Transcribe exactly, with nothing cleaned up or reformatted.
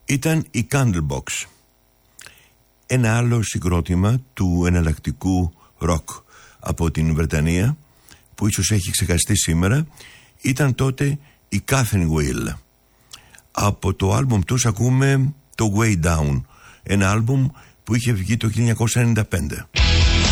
ήταν η Candlebox. Ένα άλλο συγκρότημα του εναλλακτικού ροκ από την Βρετανία, που ίσως έχει ξεχαστεί σήμερα, ήταν τότε η Catherine Wheel. Από το άλμπουμ τους ακούμε το Way Down, ένα άλμπουμ που είχε βγει το χίλια εννιακόσια ενενήντα πέντε.